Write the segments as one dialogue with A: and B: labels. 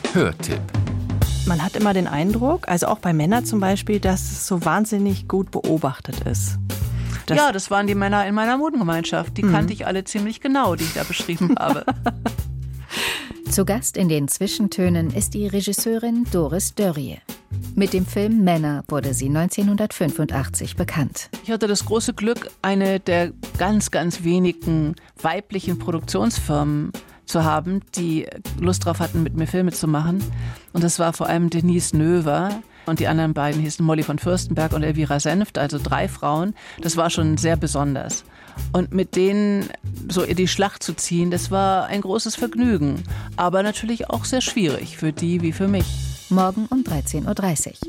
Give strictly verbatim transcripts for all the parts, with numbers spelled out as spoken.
A: Hörtipp.
B: Man hat immer den Eindruck, also auch bei Männern zum Beispiel, dass es so wahnsinnig gut beobachtet ist.
C: Das ja, das waren die Männer in meiner Modengemeinschaft. Die mhm. kannte ich alle ziemlich genau, die ich da beschrieben habe.
D: Zu Gast in den Zwischentönen ist die Regisseurin Doris Dörrie. Mit dem Film Männer wurde sie neunzehnhundertfünfundachtzig bekannt.
C: Ich hatte das große Glück, eine der ganz, ganz wenigen weiblichen Produktionsfirmen zu haben, die Lust drauf hatten, mit mir Filme zu machen. Und das war vor allem Denise Növer. Und die anderen beiden hießen Molly von Fürstenberg und Elvira Senft, also drei Frauen. Das war schon sehr besonders. Und mit denen so in die Schlacht zu ziehen, das war ein großes Vergnügen. Aber natürlich auch sehr schwierig, für die wie für mich.
D: Morgen um dreizehn Uhr dreißig.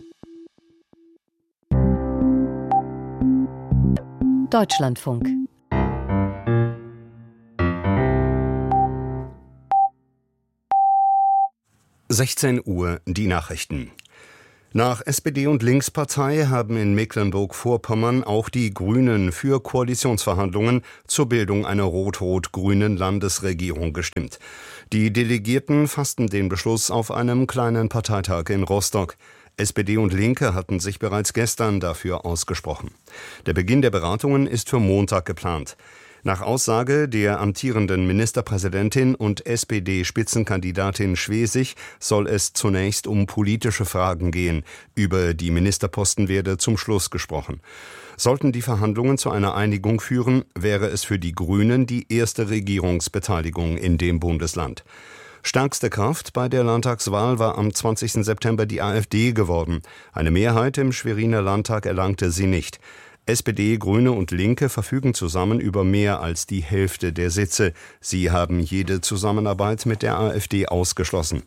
D: Deutschlandfunk.
E: sechzehn Uhr, die Nachrichten. Nach S P D und Linkspartei haben in Mecklenburg-Vorpommern auch die Grünen für Koalitionsverhandlungen zur Bildung einer rot-rot-grünen Landesregierung gestimmt. Die Delegierten fassten den Beschluss auf einem kleinen Parteitag in Rostock. S P D und Linke hatten sich bereits gestern dafür ausgesprochen. Der Beginn der Beratungen ist für Montag geplant. Nach Aussage der amtierenden Ministerpräsidentin und S P D-Spitzenkandidatin Schwesig soll es zunächst um politische Fragen gehen. Über die Ministerposten werde zum Schluss gesprochen. Sollten die Verhandlungen zu einer Einigung führen, wäre es für die Grünen die erste Regierungsbeteiligung in dem Bundesland. Stärkste Kraft bei der Landtagswahl war am zwanzigsten September die AfD geworden. Eine Mehrheit im Schweriner Landtag erlangte sie nicht. S P D, Grüne und Linke verfügen zusammen über mehr als die Hälfte der Sitze. Sie haben jede Zusammenarbeit mit der AfD ausgeschlossen.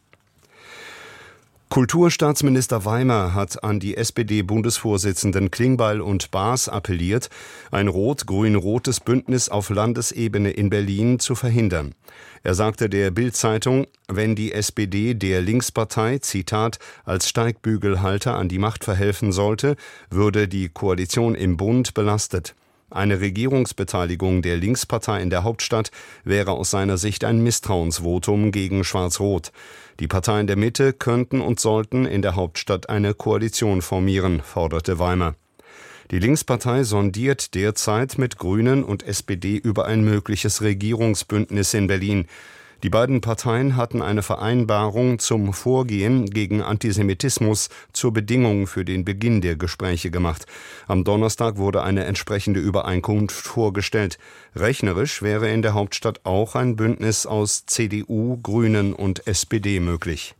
E: Kulturstaatsminister Weimer hat an die S P D-Bundesvorsitzenden Klingbeil und Baas appelliert, ein rot-grün-rotes Bündnis auf Landesebene in Berlin zu verhindern. Er sagte der Bild-Zeitung, wenn die S P D der Linkspartei, Zitat, als Steigbügelhalter an die Macht verhelfen sollte, würde die Koalition im Bund belastet. Eine Regierungsbeteiligung der Linkspartei in der Hauptstadt wäre aus seiner Sicht ein Misstrauensvotum gegen Schwarz-Rot. Die Parteien der Mitte könnten und sollten in der Hauptstadt eine Koalition formieren, forderte Weimer. Die Linkspartei sondiert derzeit mit Grünen und S P D über ein mögliches Regierungsbündnis in Berlin. Die beiden Parteien hatten eine Vereinbarung zum Vorgehen gegen Antisemitismus zur Bedingung für den Beginn der Gespräche gemacht. Am Donnerstag wurde eine entsprechende Übereinkunft vorgestellt. Rechnerisch wäre in der Hauptstadt auch ein Bündnis aus C D U, Grünen und S P D möglich.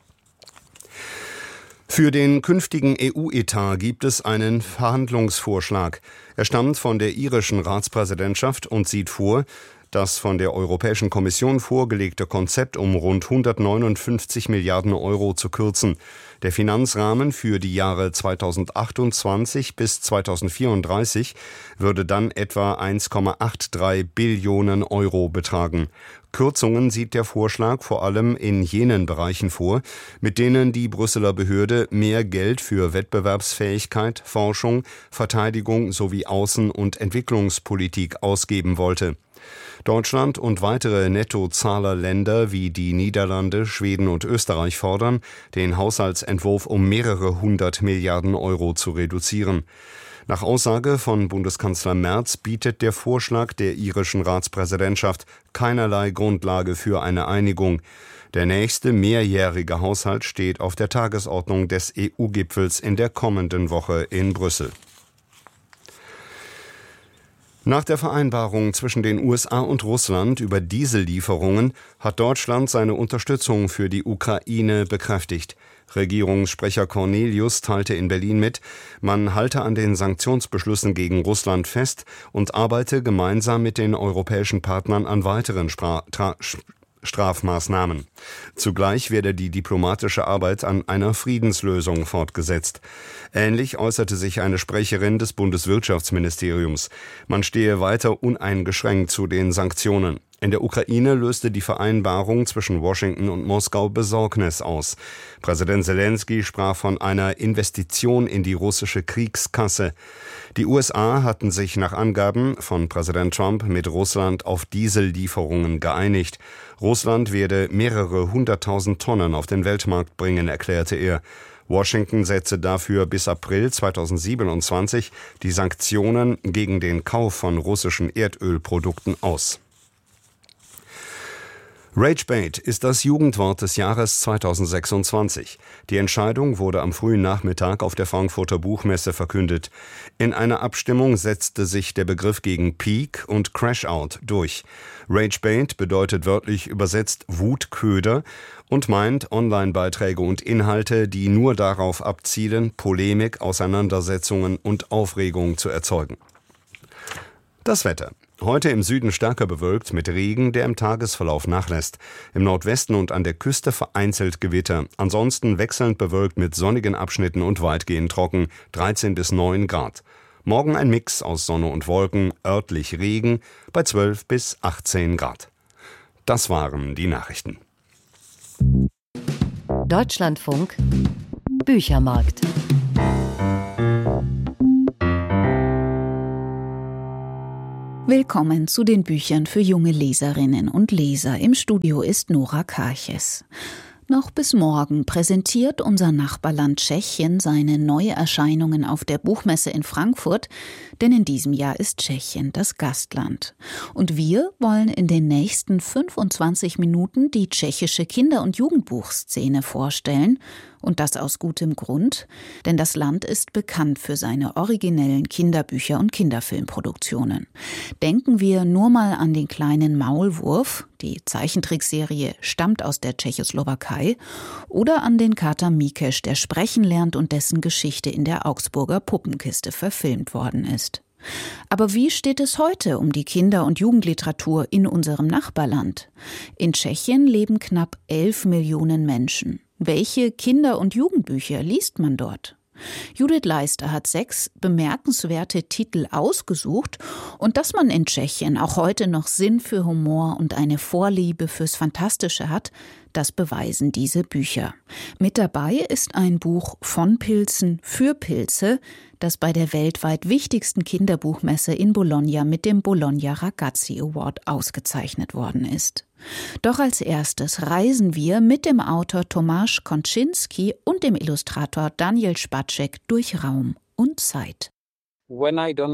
E: Für den künftigen E U-Etat gibt es einen Verhandlungsvorschlag. Er stammt von der irischen Ratspräsidentschaft und sieht vor, das von der Europäischen Kommission vorgelegte Konzept um rund hundertneunundfünfzig Milliarden Euro zu kürzen. Der Finanzrahmen für die Jahre zweitausendachtundzwanzig bis zweitausendvierunddreißig würde dann etwa eins Komma dreiundachtzig Billionen Euro betragen. Kürzungen sieht der Vorschlag vor allem in jenen Bereichen vor, mit denen die Brüsseler Behörde mehr Geld für Wettbewerbsfähigkeit, Forschung, Verteidigung sowie Außen- und Entwicklungspolitik ausgeben wollte. Deutschland und weitere Nettozahlerländer wie die Niederlande, Schweden und Österreich fordern, den Haushaltsentwurf um mehrere hundert Milliarden Euro zu reduzieren. Nach Aussage von Bundeskanzler Merz bietet der Vorschlag der irischen Ratspräsidentschaft keinerlei Grundlage für eine Einigung. Der nächste mehrjährige Haushalt steht auf der Tagesordnung des E U-Gipfels in der kommenden Woche in Brüssel. Nach der Vereinbarung zwischen den U S A und Russland über Diesellieferungen hat Deutschland seine Unterstützung für die Ukraine bekräftigt. Regierungssprecher Cornelius teilte in Berlin mit, man halte an den Sanktionsbeschlüssen gegen Russland fest und arbeite gemeinsam mit den europäischen Partnern an weiteren Spra- Tra- Strafmaßnahmen. Zugleich werde die diplomatische Arbeit an einer Friedenslösung fortgesetzt. Ähnlich äußerte sich eine Sprecherin des Bundeswirtschaftsministeriums. Man stehe weiter uneingeschränkt zu den Sanktionen. In der Ukraine löste die Vereinbarung zwischen Washington und Moskau Besorgnis aus. Präsident Selenskyj sprach von einer Investition in die russische Kriegskasse. Die U S A hatten sich nach Angaben von Präsident Trump mit Russland auf Diesellieferungen geeinigt. Russland werde mehrere hunderttausend Tonnen auf den Weltmarkt bringen, erklärte er. Washington setze dafür bis April zweitausendsiebenundzwanzig die Sanktionen gegen den Kauf von russischen Erdölprodukten aus. Ragebait ist das Jugendwort des Jahres zweitausendsechsundzwanzig. Die Entscheidung wurde am frühen Nachmittag auf der Frankfurter Buchmesse verkündet. In einer Abstimmung setzte sich der Begriff gegen Peak und Crashout durch. Ragebait bedeutet wörtlich übersetzt Wutköder und meint Online-Beiträge und Inhalte, die nur darauf abzielen, Polemik, Auseinandersetzungen und Aufregung zu erzeugen. Das Wetter. Heute im Süden stärker bewölkt mit Regen, der im Tagesverlauf nachlässt. Im Nordwesten und an der Küste vereinzelt Gewitter. Ansonsten wechselnd bewölkt mit sonnigen Abschnitten und weitgehend trocken, dreizehn bis neun Grad. Morgen ein Mix aus Sonne und Wolken, örtlich Regen bei zwölf bis achtzehn Grad. Das waren die Nachrichten.
A: Deutschlandfunk Büchermarkt.
F: Willkommen zu den Büchern für junge Leserinnen und Leser. Im Studio ist Nora Karches. Noch bis morgen präsentiert unser Nachbarland Tschechien seine Neuerscheinungen auf der Buchmesse in Frankfurt, denn in diesem Jahr ist Tschechien das Gastland. Und wir wollen in den nächsten fünfundzwanzig Minuten die tschechische Kinder- und Jugendbuchszene vorstellen. Und das aus gutem Grund, denn das Land ist bekannt für seine originellen Kinderbücher und Kinderfilmproduktionen. Denken wir nur mal an den kleinen Maulwurf, die Zeichentrickserie stammt aus der Tschechoslowakei, oder an den Kater Mikes, der sprechen lernt und dessen Geschichte in der Augsburger Puppenkiste verfilmt worden ist. Aber wie steht es heute um die Kinder- und Jugendliteratur in unserem Nachbarland? In Tschechien leben knapp elf Millionen Menschen. Welche Kinder- und Jugendbücher liest man dort? Judith Leister hat sechs bemerkenswerte Titel ausgesucht und dass man in Tschechien auch heute noch Sinn für Humor und eine Vorliebe fürs Fantastische hat, das beweisen diese Bücher. Mit dabei ist ein Buch von Pilzen für Pilze, das bei der weltweit wichtigsten Kinderbuchmesse in Bologna mit dem Bologna Ragazzi Award ausgezeichnet worden ist. Doch als erstes reisen wir mit dem Autor Tomáš Končinský und dem Illustrator Daniel Spacek durch Raum und Zeit.
G: Wenn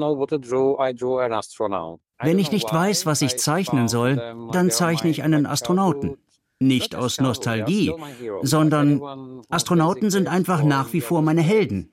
G: ich nicht weiß, was ich zeichnen soll, dann zeichne ich einen Astronauten. Nicht aus Nostalgie, sondern Astronauten sind einfach nach wie vor meine Helden.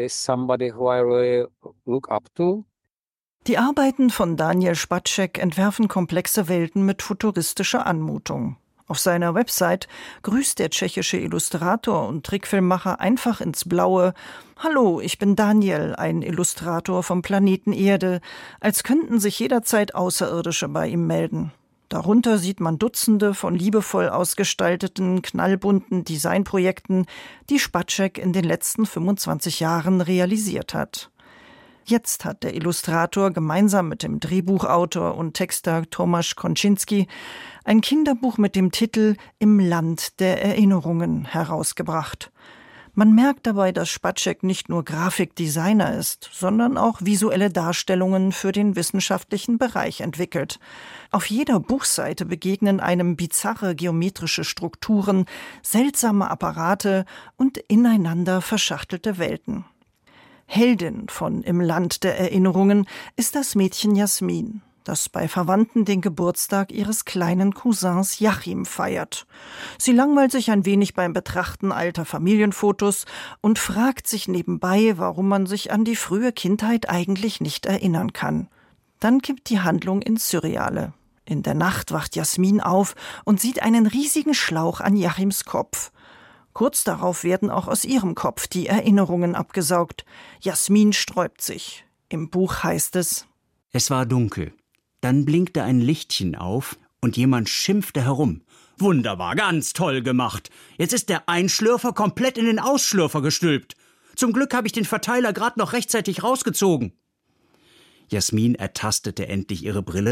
H: Die Arbeiten von Daniel Spacek entwerfen komplexe Welten mit futuristischer Anmutung. Auf seiner Website grüßt der tschechische Illustrator und Trickfilmmacher einfach ins Blaue: Hallo, ich bin Daniel, ein Illustrator vom Planeten Erde, als könnten sich jederzeit Außerirdische bei ihm melden. Darunter sieht man Dutzende von liebevoll ausgestalteten, knallbunten Designprojekten, die Spacek in den letzten fünfundzwanzig Jahren realisiert hat. Jetzt hat der Illustrator gemeinsam mit dem Drehbuchautor und Texter Tomáš Končinský ein Kinderbuch mit dem Titel »Im Land der Erinnerungen« herausgebracht. Man merkt dabei, dass Spacek nicht nur Grafikdesigner ist, sondern auch visuelle Darstellungen für den wissenschaftlichen Bereich entwickelt. Auf jeder Buchseite begegnen einem bizarre geometrische Strukturen, seltsame Apparate und ineinander verschachtelte Welten. Heldin von »Im Land der Erinnerungen« ist das Mädchen Jasmin, das bei Verwandten den Geburtstag ihres kleinen Cousins Jachim feiert. Sie langweilt sich ein wenig beim Betrachten alter Familienfotos und fragt sich nebenbei, warum man sich an die frühe Kindheit eigentlich nicht erinnern kann. Dann kippt die Handlung ins Surreale. In der Nacht wacht Jasmin auf und sieht einen riesigen Schlauch an Jachims Kopf. Kurz darauf werden auch aus ihrem Kopf die Erinnerungen abgesaugt. Jasmin sträubt sich. Im Buch heißt es:
I: Es war dunkel. Dann blinkte ein Lichtchen auf und jemand schimpfte herum. Wunderbar, ganz toll gemacht. Jetzt ist der Einschlürfer komplett in den Ausschlürfer gestülpt. Zum Glück habe ich den Verteiler gerade noch rechtzeitig rausgezogen. Jasmin ertastete endlich ihre Brille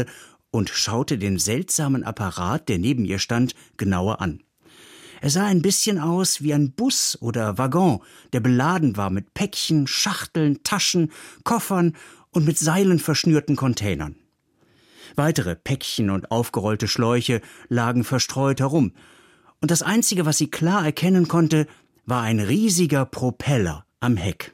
I: und schaute den seltsamen Apparat, der neben ihr stand, genauer an. Er sah ein bisschen aus wie ein Bus oder Waggon, der beladen war mit Päckchen, Schachteln, Taschen, Koffern und mit Seilen verschnürten Containern. Weitere Päckchen und aufgerollte Schläuche lagen verstreut herum, und das Einzige, was sie klar erkennen konnte, war ein riesiger Propeller am Heck.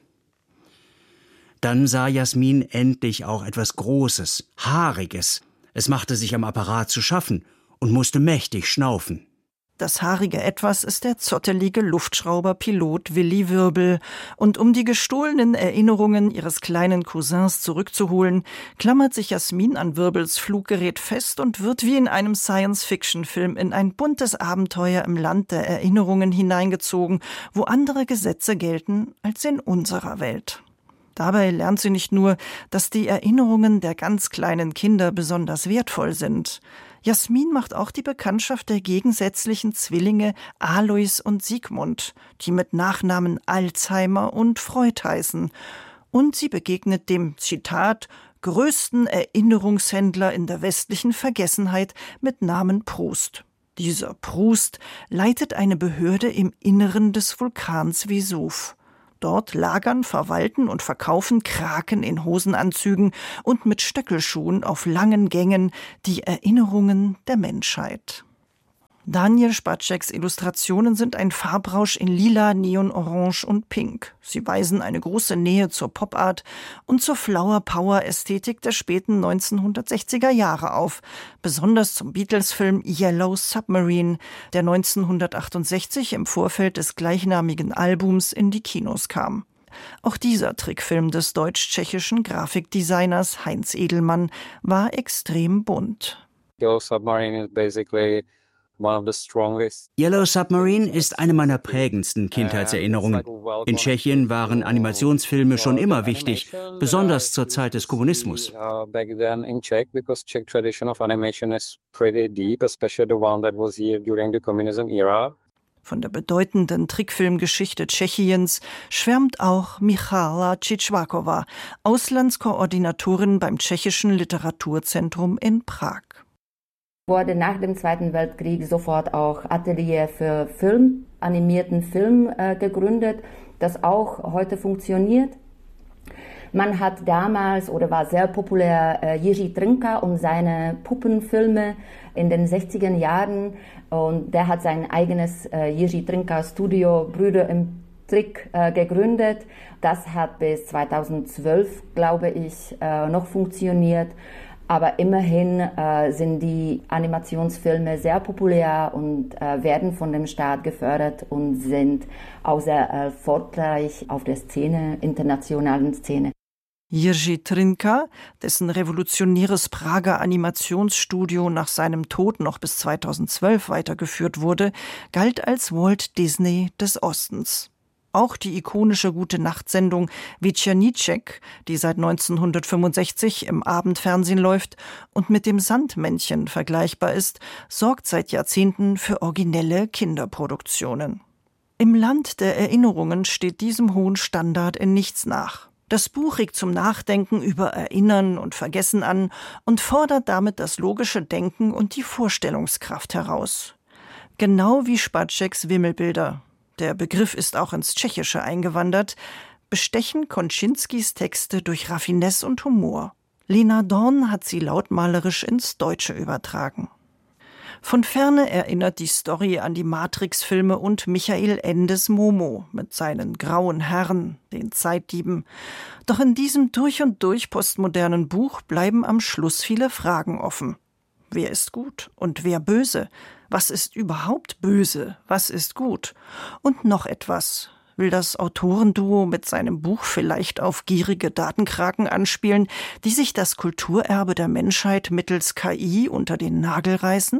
I: Dann sah Jasmin endlich auch etwas Großes, Haariges. Es machte sich am Apparat zu schaffen und musste mächtig schnaufen.
H: Das haarige Etwas ist der zottelige Luftschrauber-Pilot Willi Wirbel. Und um die gestohlenen Erinnerungen ihres kleinen Cousins zurückzuholen, klammert sich Jasmin an Wirbels Fluggerät fest und wird wie in einem Science-Fiction-Film in ein buntes Abenteuer im Land der Erinnerungen hineingezogen, wo andere Gesetze gelten als in unserer Welt. Dabei lernt sie nicht nur, dass die Erinnerungen der ganz kleinen Kinder besonders wertvoll sind. Jasmin macht auch die Bekanntschaft der gegensätzlichen Zwillinge Alois und Sigmund, die mit Nachnamen Alzheimer und Freud heißen. Und sie begegnet dem, Zitat, größten Erinnerungshändler in der westlichen Vergessenheit mit Namen Proust. Dieser Proust leitet eine Behörde im Inneren des Vulkans Vesuv. Dort lagern, verwalten und verkaufen Kraken in Hosenanzügen und mit Stöckelschuhen auf langen Gängen die Erinnerungen der Menschheit. Daniel Spaceks Illustrationen sind ein Farbrausch in Lila, Neon, Orange und Pink. Sie weisen eine große Nähe zur Pop-Art und zur Flower-Power-Ästhetik der späten neunzehnhundertsechziger Jahre auf, besonders zum Beatles-Film Yellow Submarine, der neunzehnhundertachtundsechzig im Vorfeld des gleichnamigen Albums in die Kinos kam. Auch dieser Trickfilm des deutsch-tschechischen Grafikdesigners Heinz Edelmann war extrem bunt.
J: Yellow Submarine is basically
I: Yellow Submarine ist eine meiner prägendsten Kindheitserinnerungen. In Tschechien waren Animationsfilme schon immer wichtig, besonders zur Zeit des Kommunismus.
H: Von der bedeutenden Trickfilmgeschichte Tschechiens schwärmt auch Michala Tschitschwakowa, Auslandskoordinatorin beim Tschechischen Literaturzentrum in Prag.
K: Wurde nach dem Zweiten Weltkrieg sofort auch Atelier für Film, animierten Film äh, gegründet, das auch heute funktioniert. Man hat damals oder war sehr populär äh, Jiří Trnka um seine Puppenfilme in den sechziger Jahren, und der hat sein eigenes äh, Jiří Trnka Studio Brüder im Trick äh, gegründet. Das hat bis zweitausendzwölf, glaube ich, äh, noch funktioniert. Aber immerhin äh, sind die Animationsfilme sehr populär und äh, werden von dem Staat gefördert und sind auch sehr erfolgreich auf der Szene, internationalen Szene.
H: Jiří Trnka, dessen revolutionäres Prager Animationsstudio nach seinem Tod noch bis zweitausendzwölf weitergeführt wurde, galt als Walt Disney des Ostens. Auch die ikonische Gute-Nacht-Sendung Večerníček, die seit neunzehnhundertfünfundsechzig im Abendfernsehen läuft und mit dem Sandmännchen vergleichbar ist, sorgt seit Jahrzehnten für originelle Kinderproduktionen. Im Land der Erinnerungen steht diesem hohen Standard in nichts nach. Das Buch regt zum Nachdenken über Erinnern und Vergessen an und fordert damit das logische Denken und die Vorstellungskraft heraus. Genau wie Spaceks Wimmelbilder. Der Begriff ist auch ins Tschechische eingewandert, bestechen Končinskys Texte durch Raffinesse und Humor. Lena Dorn hat sie lautmalerisch ins Deutsche übertragen. Von Ferne erinnert die Story an die Matrix-Filme und Michael Endes Momo mit seinen grauen Herren, den Zeitdieben. Doch in diesem durch und durch postmodernen Buch bleiben am Schluss viele Fragen offen. Wer ist gut und wer böse? Was ist überhaupt böse? Was ist gut? Und noch etwas. Will das Autorenduo mit seinem Buch vielleicht auf gierige Datenkraken anspielen, die sich das Kulturerbe der Menschheit mittels K I unter den Nagel reißen?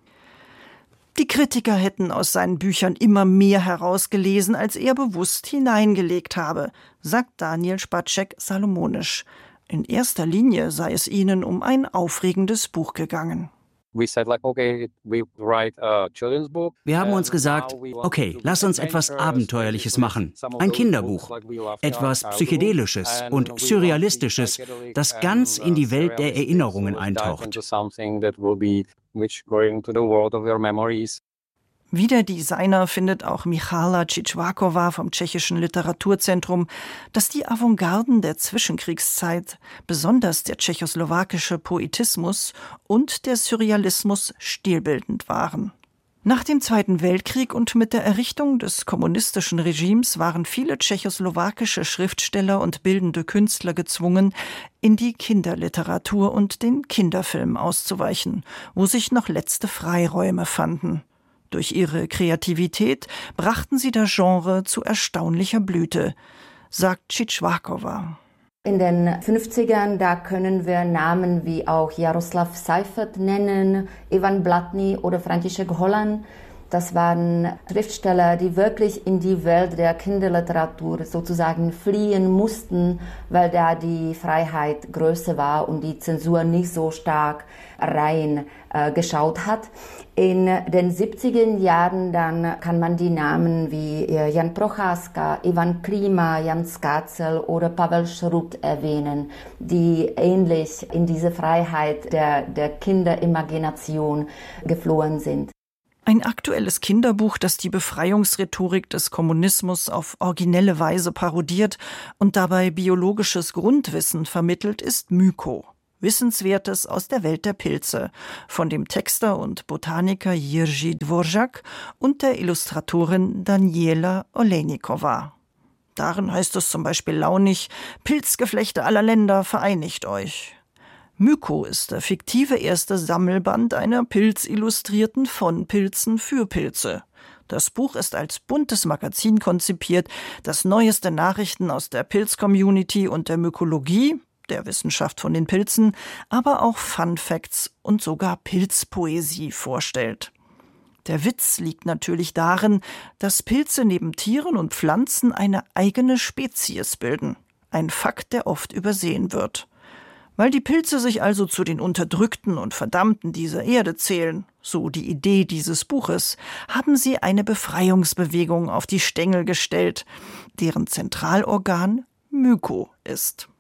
H: Die Kritiker hätten aus seinen Büchern immer mehr herausgelesen, als er bewusst hineingelegt habe, sagt Daniel Spacek salomonisch. In erster Linie sei es ihnen um ein aufregendes Buch gegangen.
I: Wir haben uns gesagt, okay, lass uns etwas Abenteuerliches machen. Ein Kinderbuch. Etwas Psychedelisches und Surrealistisches, das ganz in die Welt der Erinnerungen eintaucht.
H: Wie der Designer findet auch Michala Cicvaková vom Tschechischen Literaturzentrum, dass die Avantgarden der Zwischenkriegszeit, besonders der tschechoslowakische Poetismus und der Surrealismus, stilbildend waren. Nach dem Zweiten Weltkrieg und mit der Errichtung des kommunistischen Regimes waren viele tschechoslowakische Schriftsteller und bildende Künstler gezwungen, in die Kinderliteratur und den Kinderfilm auszuweichen, wo sich noch letzte Freiräume fanden. Durch ihre Kreativität brachten sie das Genre zu erstaunlicher Blüte, sagt Cicvaková.
K: In den fünfzigern, da können wir Namen wie auch Jaroslav Seifert nennen, Ivan Blatný oder František Holland. Das waren Schriftsteller, die wirklich in die Welt der Kinderliteratur sozusagen fliehen mussten, weil da die Freiheit größer war und die Zensur nicht so stark rein äh, geschaut hat. In den siebziger Jahren dann kann man die Namen wie äh, Jan Procházka, Ivan Klima, Jan Skácel oder Pavel Šrut erwähnen, die ähnlich in diese Freiheit der, der Kinderimagination geflohen sind.
H: Ein aktuelles Kinderbuch, das die Befreiungsrhetorik des Kommunismus auf originelle Weise parodiert und dabei biologisches Grundwissen vermittelt, ist Myko. Wissenswertes aus der Welt der Pilze von dem Texter und Botaniker Jiří Dvořák und der Illustratorin Daniela Olejniková. Darin heißt es zum Beispiel launig: Pilzgeflechte aller Länder, vereinigt euch. Myko ist der fiktive erste Sammelband einer Pilzillustrierten von Pilzen für Pilze. Das Buch ist als buntes Magazin konzipiert, das neueste Nachrichten aus der Pilz-Community und der Mykologie, der Wissenschaft von den Pilzen, aber auch Fun Facts und sogar Pilzpoesie vorstellt. Der Witz liegt natürlich darin, dass Pilze neben Tieren und Pflanzen eine eigene Spezies bilden. Ein Fakt, der oft übersehen wird. Weil die Pilze sich also zu den Unterdrückten und Verdammten dieser Erde zählen, so die Idee dieses Buches, haben sie eine Befreiungsbewegung auf die Stängel gestellt, deren Zentralorgan Myko ist.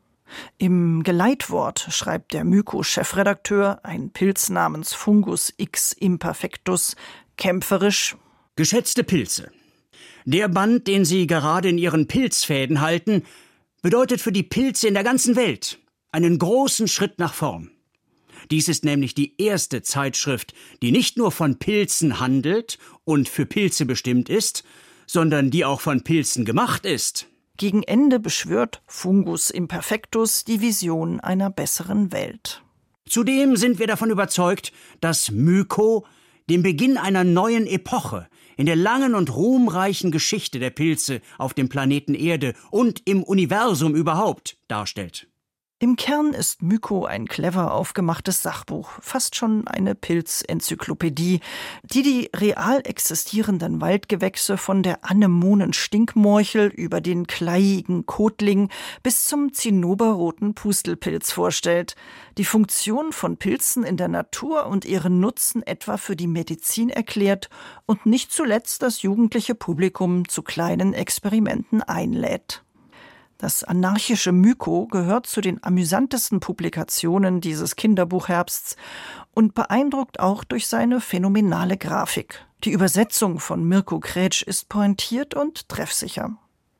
H: Im Geleitwort schreibt der Myko-Chefredakteur, ein Pilz namens Fungus X imperfectus, kämpferisch:
I: Geschätzte Pilze, der Band, den Sie gerade in Ihren Pilzfäden halten, bedeutet für die Pilze in der ganzen Welt einen großen Schritt nach vorn. Dies ist nämlich die erste Zeitschrift, die nicht nur von Pilzen handelt und für Pilze bestimmt ist, sondern die auch von Pilzen gemacht ist.
H: Gegen Ende beschwört Fungus imperfectus die Vision einer besseren Welt.
I: Zudem sind wir davon überzeugt, dass Myko den Beginn einer neuen Epoche in der langen und ruhmreichen Geschichte der Pilze auf dem Planeten Erde und im Universum überhaupt darstellt.
H: Im Kern ist Myko ein clever aufgemachtes Sachbuch, fast schon eine Pilzenzyklopädie, die die real existierenden Waldgewächse von der Anemonen-Stinkmorchel über den kleiigen Kotling bis zum zinnoberroten Pustelpilz vorstellt, die Funktion von Pilzen in der Natur und ihren Nutzen etwa für die Medizin erklärt und nicht zuletzt das jugendliche Publikum zu kleinen Experimenten einlädt. Das anarchische Myko gehört zu den amüsantesten Publikationen dieses Kinderbuchherbsts und beeindruckt auch durch seine phänomenale Grafik. Die Übersetzung von Mirko Kretsch ist pointiert und treffsicher.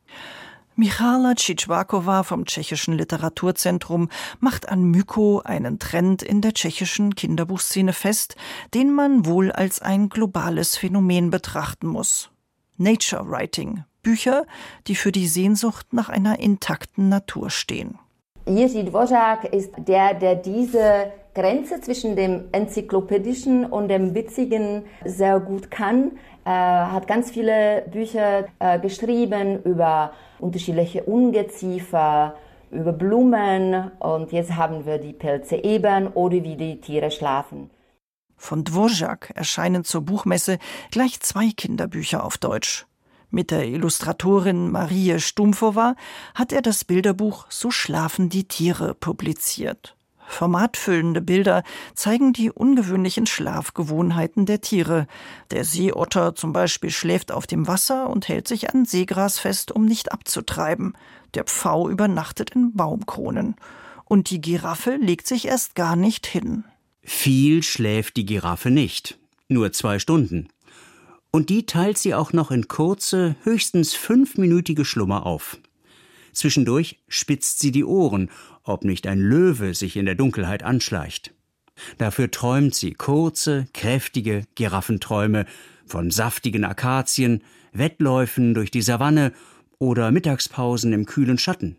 H: Michala Cicvaková vom Tschechischen Literaturzentrum macht an Myko einen Trend in der tschechischen Kinderbuchszene fest, den man wohl als ein globales Phänomen betrachten muss. Nature Writing. Bücher, die für die Sehnsucht nach einer intakten Natur stehen.
K: Jiří Dvořák ist der, der diese Grenze zwischen dem Enzyklopädischen und dem Witzigen sehr gut kann. Er hat ganz viele Bücher äh, geschrieben über unterschiedliche Ungeziefer, über Blumen, und jetzt haben wir die Pilze eben oder wie die Tiere schlafen.
H: Von Dvořák erscheinen zur Buchmesse gleich zwei Kinderbücher auf Deutsch. Mit der Illustratorin Marie Stumpfová hat er das Bilderbuch So schlafen die Tiere publiziert. Formatfüllende Bilder zeigen die ungewöhnlichen Schlafgewohnheiten der Tiere. Der Seeotter zum Beispiel schläft auf dem Wasser und hält sich an Seegras fest, um nicht abzutreiben. Der Pfau übernachtet in Baumkronen. Und die Giraffe legt sich erst gar nicht hin.
I: Viel schläft die Giraffe nicht. Nur zwei Stunden. Und die teilt sie auch noch in kurze, höchstens fünfminütige Schlummer auf. Zwischendurch spitzt sie die Ohren, ob nicht ein Löwe sich in der Dunkelheit anschleicht. Dafür träumt sie kurze, kräftige Giraffenträume von saftigen Akazien, Wettläufen durch die Savanne oder Mittagspausen im kühlen Schatten.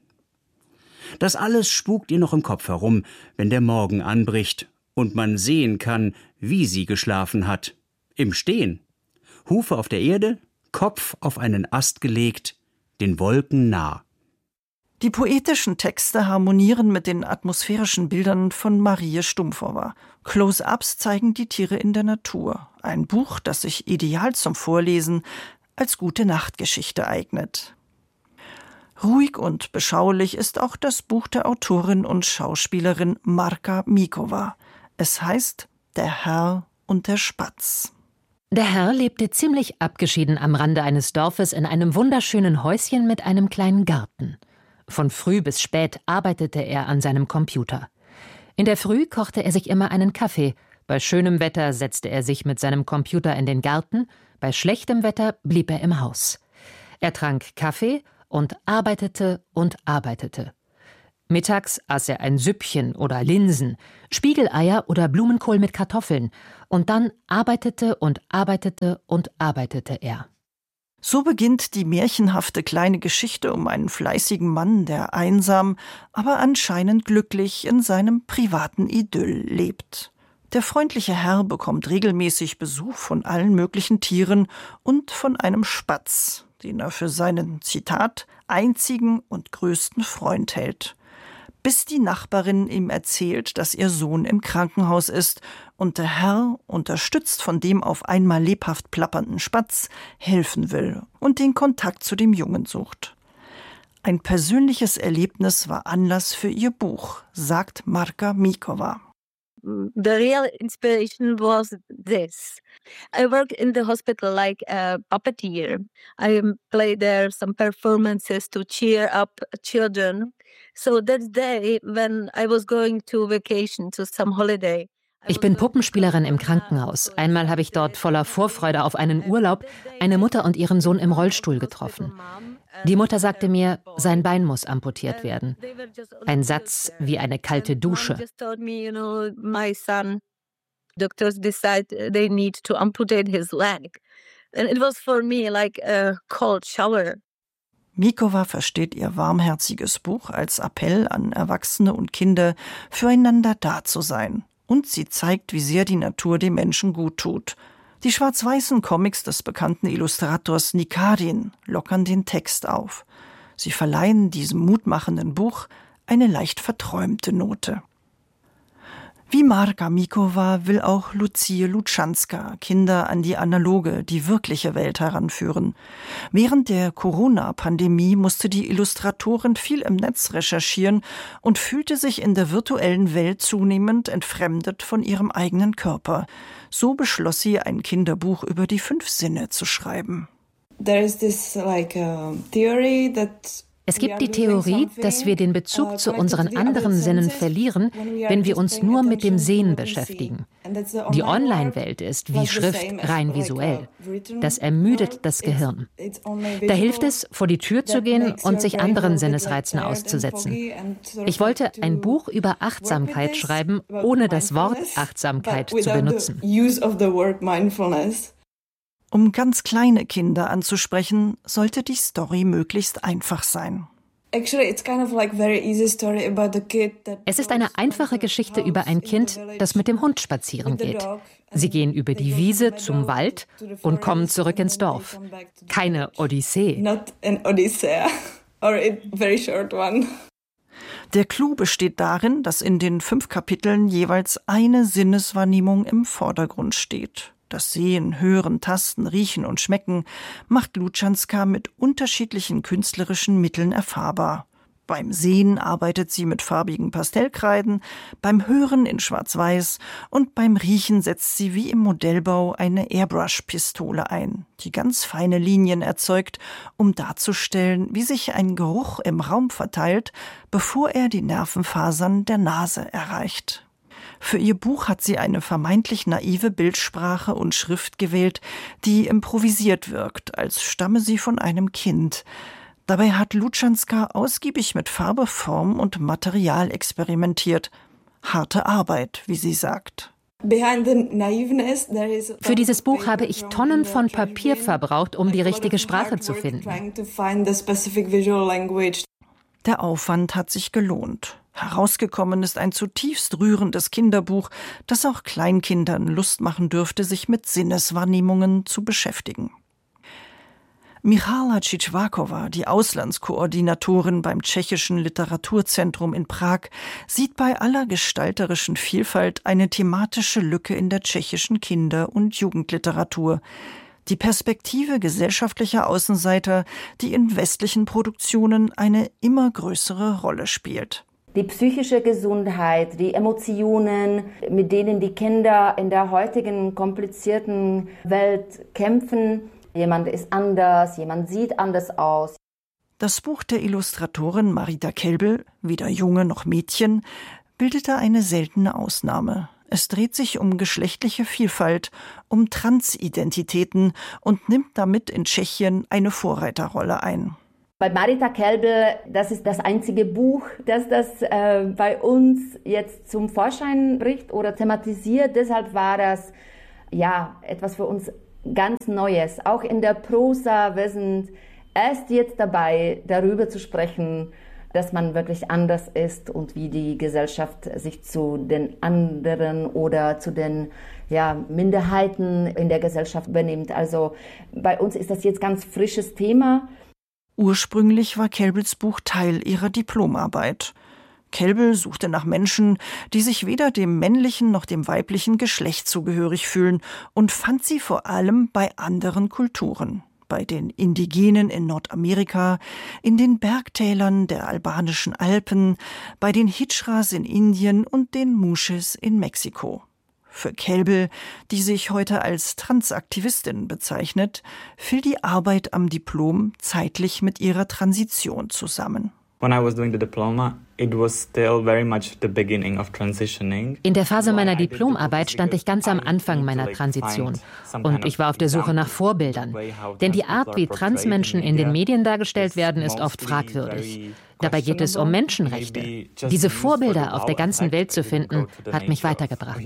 I: Das alles spukt ihr noch im Kopf herum, wenn der Morgen anbricht und man sehen kann, wie sie geschlafen hat. Im Stehen. Hufe auf der Erde, Kopf auf einen Ast gelegt, den Wolken nah.
H: Die poetischen Texte harmonieren mit den atmosphärischen Bildern von Marie Stumpfauer. Close-ups zeigen die Tiere in der Natur. Ein Buch, das sich ideal zum Vorlesen als Gute-Nacht-Geschichte eignet. Ruhig und beschaulich ist auch das Buch der Autorin und Schauspielerin Marka Mikova. Es heißt Der Herr und der Spatz.
L: Der Herr lebte ziemlich abgeschieden am Rande eines Dorfes in einem wunderschönen Häuschen mit einem kleinen Garten. Von früh bis spät arbeitete er an seinem Computer. In der Früh kochte er sich immer einen Kaffee. Bei schönem Wetter setzte er sich mit seinem Computer in den Garten. Bei schlechtem Wetter blieb er im Haus. Er trank Kaffee und arbeitete und arbeitete. Mittags aß er ein Süppchen oder Linsen, Spiegeleier oder Blumenkohl mit Kartoffeln. Und dann arbeitete und arbeitete und arbeitete er.
H: So beginnt die märchenhafte kleine Geschichte um einen fleißigen Mann, der einsam, aber anscheinend glücklich in seinem privaten Idyll lebt. Der freundliche Herr bekommt regelmäßig Besuch von allen möglichen Tieren und von einem Spatz, den er für seinen, Zitat, einzigen und größten Freund hält. Bis die Nachbarin ihm erzählt, dass ihr Sohn im Krankenhaus ist und der Herr, unterstützt von dem auf einmal lebhaft plappernden Spatz, helfen will und den Kontakt zu dem Jungen sucht. Ein persönliches Erlebnis war Anlass für ihr Buch, sagt Marka Mikova.
M: The real inspiration was this. I worked in the hospital like a puppeteer. I played there some performances to cheer up children. So that day when I was going to vacation, to some holiday.
L: Ich bin Puppenspielerin im Krankenhaus. Einmal habe ich dort voller Vorfreude auf einen Urlaub eine Mutter und ihren Sohn im Rollstuhl getroffen. Die Mutter sagte mir, sein Bein muss amputiert werden. Ein Satz wie eine kalte Dusche.
M: Doctors decide they need to amputate his leg. And it was for me like a cold shower.
H: Mikova versteht ihr warmherziges Buch als Appell an Erwachsene und Kinder, füreinander da zu sein. Und sie zeigt, wie sehr die Natur dem Menschen gut tut. Die schwarz-weißen Comics des bekannten Illustrators Nikarin lockern den Text auf. Sie verleihen diesem mutmachenden Buch eine leicht verträumte Note. Wie Marka Mikova will auch Lucie Luczanska Kinder an die analoge, die wirkliche Welt heranführen. Während der Corona-Pandemie musste die Illustratorin viel im Netz recherchieren und fühlte sich in der virtuellen Welt zunehmend entfremdet von ihrem eigenen Körper. So beschloss sie, ein Kinderbuch über die fünf Sinne zu schreiben.
N: There is this like a theory that
L: Es gibt die Theorie, dass wir den Bezug zu unseren anderen Sinnen verlieren, wenn wir uns nur mit dem Sehen beschäftigen. Die Online-Welt ist wie Schrift rein visuell. Das ermüdet das Gehirn. Da hilft es, vor die Tür zu gehen und sich anderen Sinnesreizen auszusetzen. Ich wollte ein Buch über Achtsamkeit schreiben, ohne das Wort Achtsamkeit zu benutzen.
H: Um ganz kleine Kinder anzusprechen, sollte die Story möglichst einfach sein.
L: Es ist eine einfache Geschichte über ein Kind, das mit dem Hund spazieren geht. Sie gehen über die Wiese zum Wald und kommen zurück ins Dorf. Keine Odyssee.
H: Der Clou besteht darin, dass in den fünf Kapiteln jeweils eine Sinneswahrnehmung im Vordergrund steht. Das Sehen, Hören, Tasten, Riechen und Schmecken macht Luczanska mit unterschiedlichen künstlerischen Mitteln erfahrbar. Beim Sehen arbeitet sie mit farbigen Pastellkreiden, beim Hören in Schwarz-Weiß und beim Riechen setzt sie wie im Modellbau eine Airbrush-Pistole ein, die ganz feine Linien erzeugt, um darzustellen, wie sich ein Geruch im Raum verteilt, bevor er die Nervenfasern der Nase erreicht. Für ihr Buch hat sie eine vermeintlich naive Bildsprache und Schrift gewählt, die improvisiert wirkt, als stamme sie von einem Kind. Dabei hat Lučanská ausgiebig mit Farbe, Form und Material experimentiert. Harte Arbeit, wie sie sagt.
L: Für dieses Buch habe ich Tonnen von Papier verbraucht, um die richtige Sprache zu finden.
H: Der Aufwand hat sich gelohnt. Herausgekommen ist ein zutiefst rührendes Kinderbuch, das auch Kleinkindern Lust machen dürfte, sich mit Sinneswahrnehmungen zu beschäftigen. Michala Cicvaková, die Auslandskoordinatorin beim Tschechischen Literaturzentrum in Prag, sieht bei aller gestalterischen Vielfalt eine thematische Lücke in der tschechischen Kinder- und Jugendliteratur. Die Perspektive gesellschaftlicher Außenseiter, die in westlichen Produktionen eine immer größere Rolle spielt.
K: Die psychische Gesundheit, die Emotionen, mit denen die Kinder in der heutigen komplizierten Welt kämpfen. Jemand ist anders, jemand sieht anders aus.
H: Das Buch der Illustratorin Marita Kelbel, weder Junge noch Mädchen, bildete eine seltene Ausnahme. Es dreht sich um geschlechtliche Vielfalt, um Transidentitäten und nimmt damit in Tschechien eine Vorreiterrolle ein.
K: Bei Marita Kelbel, das ist das einzige Buch, das das äh, bei uns jetzt zum Vorschein bringt oder thematisiert. Deshalb war das ja etwas für uns ganz Neues. Auch in der Prosa, wir sind erst jetzt dabei, darüber zu sprechen, dass man wirklich anders ist und wie die Gesellschaft sich zu den anderen oder zu den ja, Minderheiten in der Gesellschaft benimmt. Also bei uns ist das jetzt ganz frisches Thema.
H: Ursprünglich war Kelbels Buch Teil ihrer Diplomarbeit. Kelbel suchte nach Menschen, die sich weder dem männlichen noch dem weiblichen Geschlecht zugehörig fühlen und fand sie vor allem bei anderen Kulturen. Bei den Indigenen in Nordamerika, in den Bergtälern der albanischen Alpen, bei den Hijras in Indien und den Muxes in Mexiko. Für Kelbel, die sich heute als Transaktivistin bezeichnet, fiel die Arbeit am Diplom zeitlich mit ihrer Transition zusammen.
O: When I was doing the diploma, it was still very much the beginning of transitioning.
L: In der Phase meiner Diplomarbeit stand ich ganz am Anfang meiner Transition und ich war auf der Suche nach Vorbildern. Denn die Art, wie Transmenschen in den Medien dargestellt werden, ist oft fragwürdig. Dabei geht es um Menschenrechte. Diese Vorbilder auf der ganzen Welt zu finden, hat mich weitergebracht.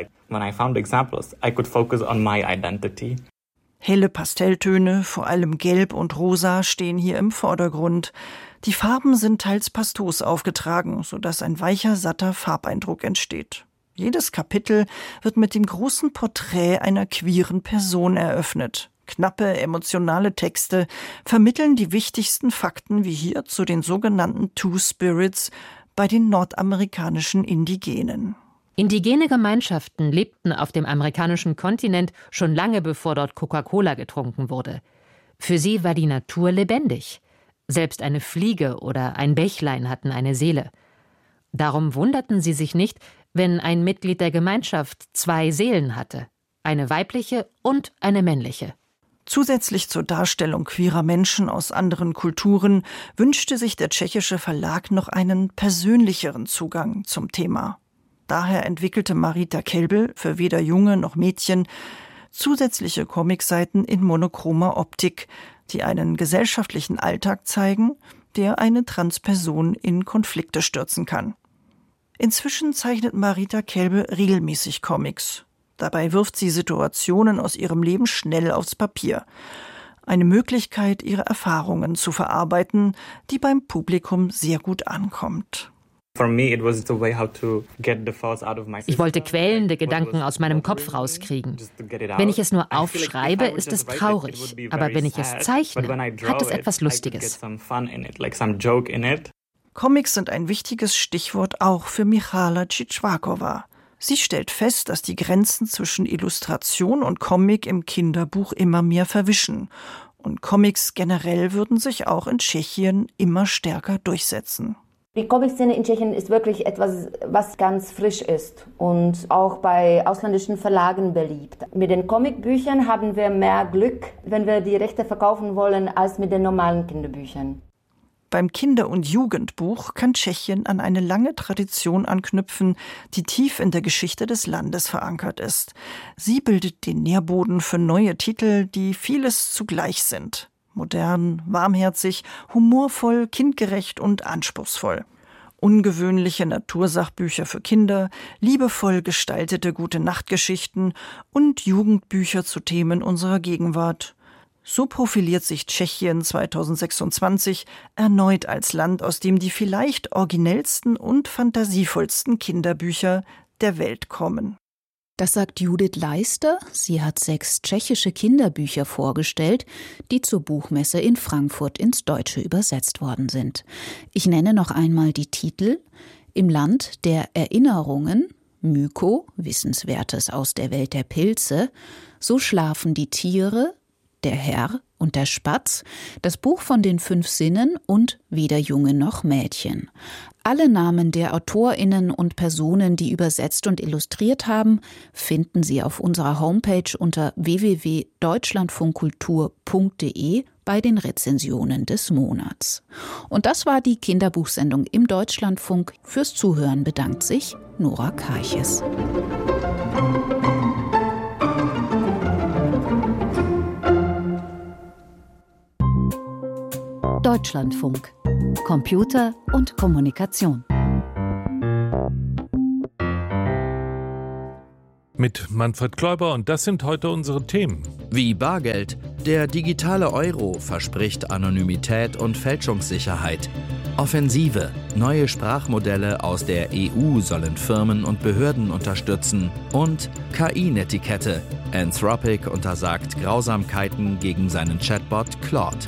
H: Helle Pastelltöne, vor allem Gelb und Rosa, stehen hier im Vordergrund. Die Farben sind teils pastos aufgetragen, sodass ein weicher, satter Farbeindruck entsteht. Jedes Kapitel wird mit dem großen Porträt einer queeren Person eröffnet. Knappe, emotionale Texte vermitteln die wichtigsten Fakten, wie hier zu den sogenannten Two Spirits bei den nordamerikanischen Indigenen.
L: Indigene Gemeinschaften lebten auf dem amerikanischen Kontinent schon lange bevor dort Coca-Cola getrunken wurde. Für sie war die Natur lebendig. Selbst eine Fliege oder ein Bächlein hatten eine Seele. Darum wunderten sie sich nicht, wenn ein Mitglied der Gemeinschaft zwei Seelen hatte, eine weibliche und eine männliche.
H: Zusätzlich zur Darstellung queerer Menschen aus anderen Kulturen wünschte sich der tschechische Verlag noch einen persönlicheren Zugang zum Thema. Daher entwickelte Marita Kelbel für weder Junge noch Mädchen zusätzliche Comicseiten in monochromer Optik, die einen gesellschaftlichen Alltag zeigen, der eine Transperson in Konflikte stürzen kann. Inzwischen zeichnet Marita Kelbel regelmäßig Comics. Dabei wirft sie Situationen aus ihrem Leben schnell aufs Papier. Eine Möglichkeit, ihre Erfahrungen zu verarbeiten, die beim Publikum sehr gut ankommt.
L: Ich wollte quälende Gedanken aus meinem Kopf rauskriegen. Wenn ich es nur aufschreibe, ist es traurig. Aber wenn ich es zeichne, hat es etwas Lustiges.
H: Comics sind ein wichtiges Stichwort auch für Michala Cicvaková. Sie stellt fest, dass die Grenzen zwischen Illustration und Comic im Kinderbuch immer mehr verwischen. Und Comics generell würden sich auch in Tschechien immer stärker durchsetzen.
K: Die Comic-Szene in Tschechien ist wirklich etwas, was ganz frisch ist und auch bei ausländischen Verlagen beliebt. Mit den Comicbüchern haben wir mehr Glück, wenn wir die Rechte verkaufen wollen, als mit den normalen Kinderbüchern.
H: Beim Kinder- und Jugendbuch kann Tschechien an eine lange Tradition anknüpfen, die tief in der Geschichte des Landes verankert ist. Sie bildet den Nährboden für neue Titel, die vieles zugleich sind. Modern, warmherzig, humorvoll, kindgerecht und anspruchsvoll. Ungewöhnliche Natursachbücher für Kinder, liebevoll gestaltete Gute-Nacht-Geschichten und Jugendbücher zu Themen unserer Gegenwart. So profiliert sich Tschechien zweitausendsechsundzwanzig erneut als Land, aus dem die vielleicht originellsten und fantasievollsten Kinderbücher der Welt kommen.
F: Das sagt Judith Leister. Sie hat sechs tschechische Kinderbücher vorgestellt, die zur Buchmesse in Frankfurt ins Deutsche übersetzt worden sind. Ich nenne noch einmal die Titel: Im Land der Erinnerungen, Myko, Wissenswertes aus der Welt der Pilze, So schlafen die Tiere, Der Herr und der Spatz, das Buch von den fünf Sinnen und Weder Junge noch Mädchen. Alle Namen der AutorInnen und Personen, die übersetzt und illustriert haben, finden Sie auf unserer Homepage unter w w w punkt deutschlandfunkkultur punkt d e bei den Rezensionen des Monats. Und das war die Kinderbuchsendung im Deutschlandfunk. Fürs Zuhören bedankt sich Nora Karches.
A: Deutschlandfunk. Computer und Kommunikation.
P: Mit Manfred Kläuber, und das sind heute unsere Themen.
Q: Wie Bargeld. Der digitale Euro verspricht Anonymität und Fälschungssicherheit. Offensive. Neue Sprachmodelle aus der E U sollen Firmen und Behörden unterstützen. Und K I-Netiquette. Anthropic untersagt Grausamkeiten gegen seinen Chatbot Claude.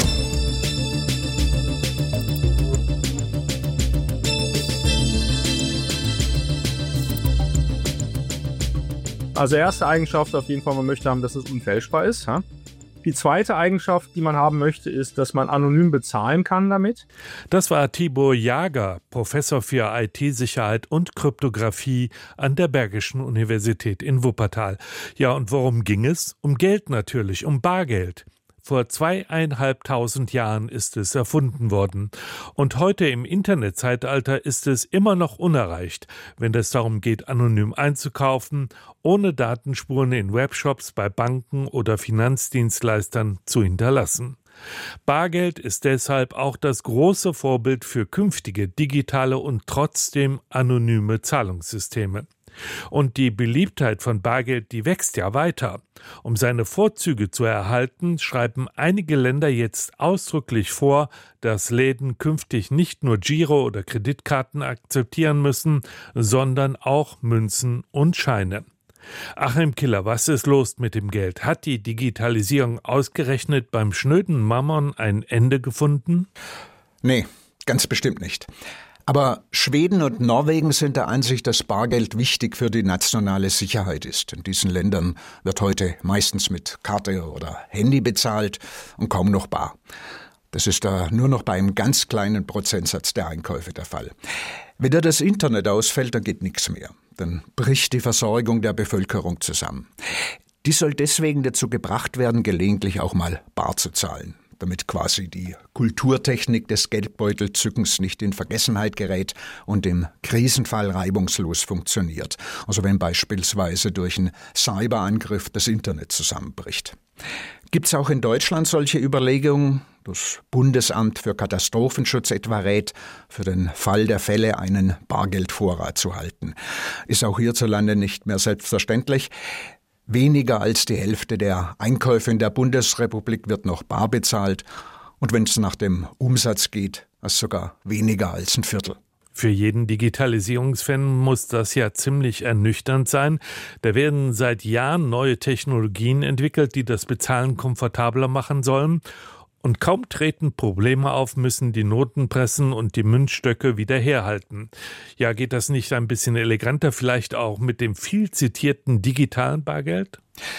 R: Also erste Eigenschaft auf jeden Fall, man möchte haben, dass es unfälschbar ist. Ja? Die zweite Eigenschaft, die man haben möchte, ist, dass man anonym bezahlen kann damit.
P: Das war Tibor Jager, Professor für I T-Sicherheit und Kryptographie an der Bergischen Universität in Wuppertal. Ja, und worum ging es? Um Geld natürlich, um Bargeld. Vor zweieinhalbtausend Jahren ist es erfunden worden. Und heute im Internetzeitalter ist es immer noch unerreicht, wenn es darum geht, anonym einzukaufen, ohne Datenspuren in Webshops, bei Banken oder Finanzdienstleistern zu hinterlassen. Bargeld ist deshalb auch das große Vorbild für künftige digitale und trotzdem anonyme Zahlungssysteme. Und die Beliebtheit von Bargeld, die wächst ja weiter. Um seine Vorzüge zu erhalten, schreiben einige Länder jetzt ausdrücklich vor, dass Läden künftig nicht nur Giro- oder Kreditkarten akzeptieren müssen, sondern auch Münzen und Scheine. Achim Killer, was ist los mit dem Geld? Hat die Digitalisierung ausgerechnet beim schnöden Mammon ein Ende gefunden?
S: Nee, ganz bestimmt nicht. Aber Schweden und Norwegen sind der Ansicht, dass Bargeld wichtig für die nationale Sicherheit ist. In diesen Ländern wird heute meistens mit Karte oder Handy bezahlt und kaum noch bar. Das ist da nur noch bei einem ganz kleinen Prozentsatz der Einkäufe der Fall. Wenn da das Internet ausfällt, dann geht nichts mehr. Dann bricht die Versorgung der Bevölkerung zusammen. Die soll deswegen dazu gebracht werden, gelegentlich auch mal bar zu zahlen, damit quasi die Kulturtechnik des Geldbeutelzückens nicht in Vergessenheit gerät und im Krisenfall reibungslos funktioniert. Also wenn beispielsweise durch einen Cyberangriff das Internet zusammenbricht. Gibt es auch in Deutschland solche Überlegungen? Das Bundesamt für Katastrophenschutz etwa rät, für den Fall der Fälle einen Bargeldvorrat zu halten. Ist auch hierzulande nicht mehr selbstverständlich. Weniger als die Hälfte der Einkäufe in der Bundesrepublik wird noch bar bezahlt und wenn es nach dem Umsatz geht, ist sogar weniger als ein Viertel.
P: Für jeden Digitalisierungsfan muss das ja ziemlich ernüchternd sein. Da werden seit Jahren neue Technologien entwickelt, die das Bezahlen komfortabler machen sollen. Und kaum treten Probleme auf, müssen die Notenpressen und die Münzstöcke wieder herhalten. Ja, geht das nicht ein bisschen eleganter, vielleicht auch mit dem viel zitierten digitalen Bargeld?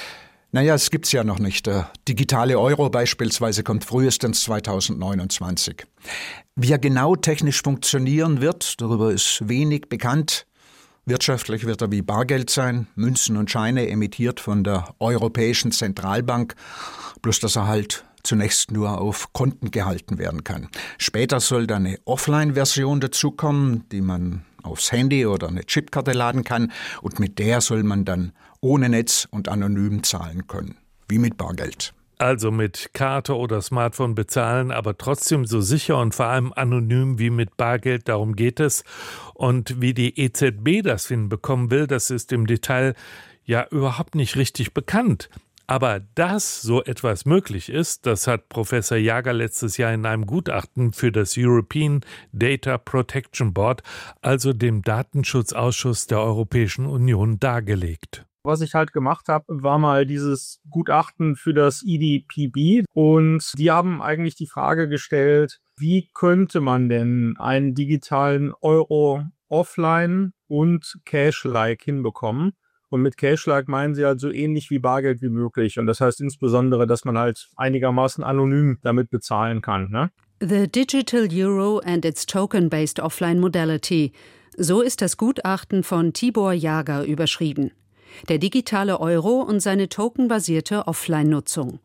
S: Naja, es gibt's ja noch nicht. Der digitale Euro beispielsweise kommt frühestens zweitausendneunundzwanzig. Wie er genau technisch funktionieren wird, darüber ist wenig bekannt. Wirtschaftlich wird er wie Bargeld sein, Münzen und Scheine emittiert von der Europäischen Zentralbank, bloß dass er halt zunächst nur auf Konten gehalten werden kann. Später soll dann eine Offline-Version dazukommen, die man aufs Handy oder eine Chipkarte laden kann, und mit der soll man dann ohne Netz und anonym zahlen können, wie mit Bargeld.
P: Also mit Karte oder Smartphone bezahlen, aber trotzdem so sicher und vor allem anonym wie mit Bargeld, darum geht es. Und wie die E Z B das hinbekommen will, das ist im Detail ja überhaupt nicht richtig bekannt. Aber dass so etwas möglich ist, das hat Professor Jager letztes Jahr in einem Gutachten für das European Data Protection Board, also dem Datenschutzausschuss der Europäischen Union, dargelegt.
R: Was ich halt gemacht habe, war mal dieses Gutachten für das E D P B, und die haben eigentlich die Frage gestellt, wie könnte man denn einen digitalen Euro offline und Cash-like hinbekommen? Und mit Cash-like meinen sie halt so ähnlich wie Bargeld wie möglich. Und das heißt insbesondere, dass man halt einigermaßen anonym damit bezahlen kann, ne?
T: The Digital Euro and its Token-Based Offline Modality. So ist das Gutachten von Tibor Jager überschrieben. Der digitale Euro und seine tokenbasierte Offline-Nutzung.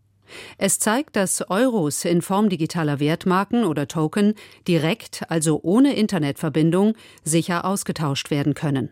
T: Es zeigt, dass Euros in Form digitaler Wertmarken oder Token direkt, also ohne Internetverbindung, sicher ausgetauscht werden können.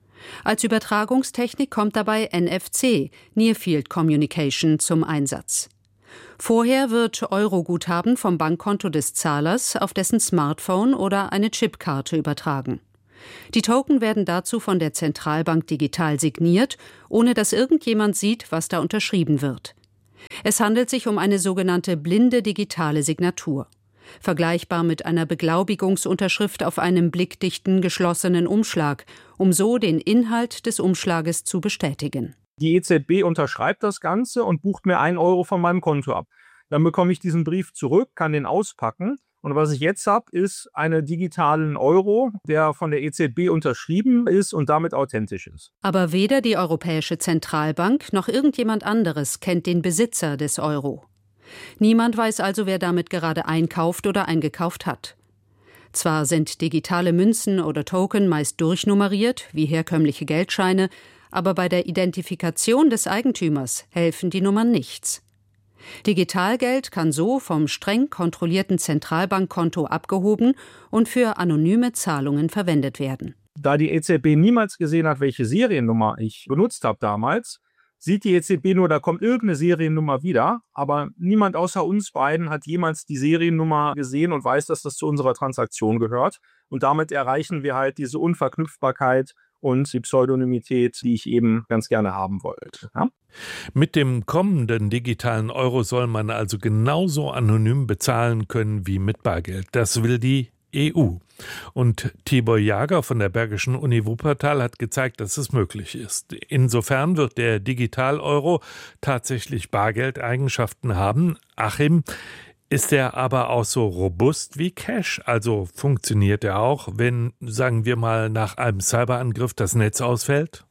T: Als Übertragungstechnik kommt dabei N F C, Near Field Communication, zum Einsatz. Vorher wird Euro-Guthaben vom Bankkonto des Zahlers auf dessen Smartphone oder eine Chipkarte übertragen. Die Token werden dazu von der Zentralbank digital signiert, ohne dass irgendjemand sieht, was da unterschrieben wird. Es handelt sich um eine sogenannte blinde digitale Signatur. Vergleichbar mit einer Beglaubigungsunterschrift auf einem blickdichten, geschlossenen Umschlag, um so den Inhalt des Umschlages zu bestätigen.
R: Die E Z B unterschreibt das Ganze und bucht mir einen Euro von meinem Konto ab. Dann bekomme ich diesen Brief zurück, kann den auspacken. Und was ich jetzt habe, ist einen digitalen Euro, der von der E Z B unterschrieben ist und damit authentisch ist.
T: Aber weder die Europäische Zentralbank noch irgendjemand anderes kennt den Besitzer des Euro. Niemand weiß also, wer damit gerade einkauft oder eingekauft hat. Zwar sind digitale Münzen oder Token meist durchnummeriert, wie herkömmliche Geldscheine, aber bei der Identifikation des Eigentümers helfen die Nummern nichts. Digitalgeld kann so vom streng kontrollierten Zentralbankkonto abgehoben und für anonyme Zahlungen verwendet werden.
R: Da die E Z B niemals gesehen hat, welche Seriennummer ich benutzt habe damals, sieht die E Z B nur, da kommt irgendeine Seriennummer wieder, aber niemand außer uns beiden hat jemals die Seriennummer gesehen und weiß, dass das zu unserer Transaktion gehört. Und damit erreichen wir halt diese Unverknüpfbarkeit und die Pseudonymität, die ich eben ganz gerne haben wollte. Ja?
P: Mit dem kommenden digitalen Euro soll man also genauso anonym bezahlen können wie mit Bargeld. Das will die E U. Und Tibor Jager von der Bergischen Uni Wuppertal hat gezeigt, dass es möglich ist. Insofern wird der Digital-Euro tatsächlich Bargeldeigenschaften haben. Achim, ist er aber auch so robust wie Cash? Also funktioniert er auch, wenn, sagen wir mal, nach einem Cyberangriff das Netz ausfällt?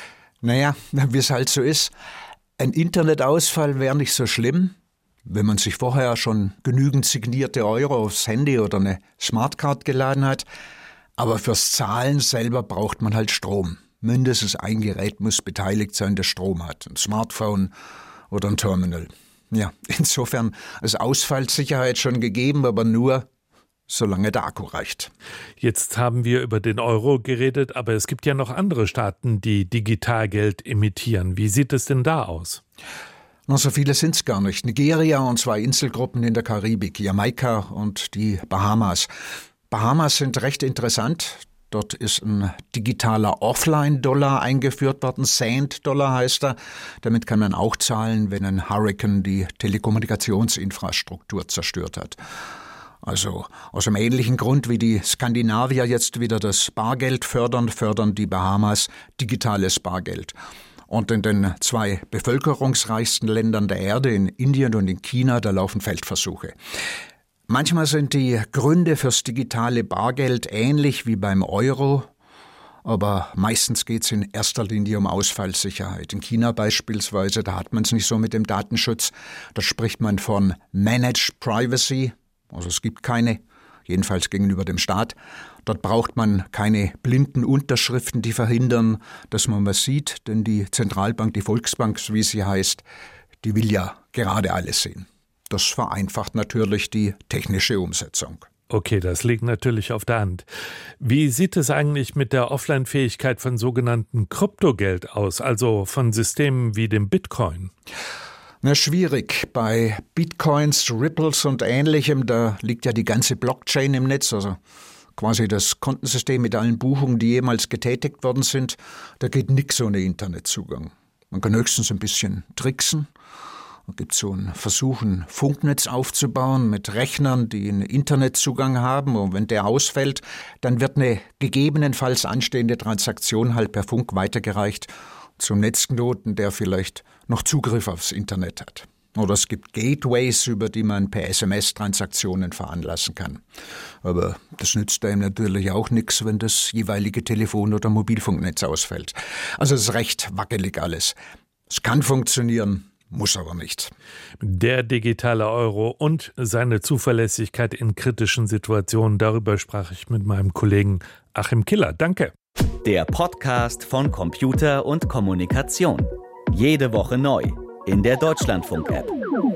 S: Naja, wie es halt so ist. Ein Internetausfall wäre nicht so schlimm, wenn man sich vorher schon genügend signierte Euro aufs Handy oder eine Smartcard geladen hat. Aber fürs Zahlen selber braucht man halt Strom. Mindestens ein Gerät muss beteiligt sein, das Strom hat. Ein Smartphone oder ein Terminal. Ja, insofern ist Ausfallsicherheit schon gegeben, aber nur, solange der Akku reicht.
P: Jetzt haben wir über den Euro geredet, aber es gibt ja noch andere Staaten, die Digitalgeld emittieren. Wie sieht es denn da aus?
S: Na, so viele sind es gar nicht. Nigeria und zwei Inselgruppen in der Karibik, Jamaika und die Bahamas. Bahamas sind recht interessant. Dort ist ein digitaler Offline-Dollar eingeführt worden, Sand-Dollar heißt er. Damit kann man auch zahlen, wenn ein Hurrikan die Telekommunikationsinfrastruktur zerstört hat. Also aus einem ähnlichen Grund wie die Skandinavier jetzt wieder das Bargeld fördern, fördern die Bahamas digitales Bargeld. Und in den zwei bevölkerungsreichsten Ländern der Erde, in Indien und in China, da laufen Feldversuche. Manchmal sind die Gründe fürs digitale Bargeld ähnlich wie beim Euro, Aber meistens geht es in erster Linie um Ausfallsicherheit. In China beispielsweise, da hat man es nicht so mit dem Datenschutz. Da spricht man von Managed Privacy. Also es gibt keine, jedenfalls gegenüber dem Staat. Dort braucht man keine blinden Unterschriften, die verhindern, dass man was sieht. Denn die Zentralbank, die Volksbank, wie sie heißt, die will ja gerade alles sehen. Das vereinfacht natürlich die technische Umsetzung.
P: Okay, das liegt natürlich auf der Hand. Wie sieht es eigentlich mit der Offline-Fähigkeit von sogenannten Kryptogeld aus, also von Systemen wie dem Bitcoin?
S: Na, schwierig. Bei Bitcoins, Ripples und Ähnlichem, da liegt ja die ganze Blockchain im Netz, also quasi das Kontensystem mit allen Buchungen, die jemals getätigt worden sind. Da geht nichts ohne Internetzugang. Man kann höchstens ein bisschen tricksen. Da gibt es so einen Versuch, ein Funknetz aufzubauen mit Rechnern, die einen Internetzugang haben. Und wenn der ausfällt, dann wird eine gegebenenfalls anstehende Transaktion halt per Funk weitergereicht zum Netzknoten, der vielleicht noch Zugriff aufs Internet hat. Oder es gibt Gateways, über die man per S M S Transaktionen veranlassen kann. Aber das nützt einem natürlich auch nichts, wenn das jeweilige Telefon- oder Mobilfunknetz ausfällt. Also es ist recht wackelig alles. Es kann funktionieren, muss aber nicht.
P: Der digitale Euro und seine Zuverlässigkeit in kritischen Situationen, darüber sprach ich mit meinem Kollegen Achim Killer. Danke.
U: Der Podcast von Computer und Kommunikation. Jede Woche neu in der Deutschlandfunk-App.